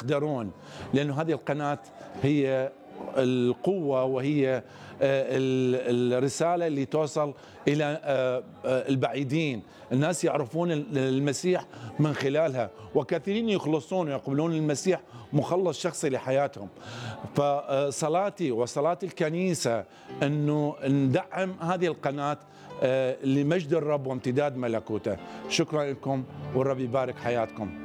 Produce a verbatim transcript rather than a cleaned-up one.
تقدرون، لأنه هذه القناة هي القوة وهي الرسالة اللي توصل إلى البعيدين. الناس يعرفون المسيح من خلالها، وكثيرين يخلصون ويقبلون المسيح مخلص شخصي لحياتهم. فصلاتي وصلاة الكنيسة أنه ندعم هذه القناة لمجد الرب وامتداد ملكوته. شكرا لكم والرب يبارك حياتكم.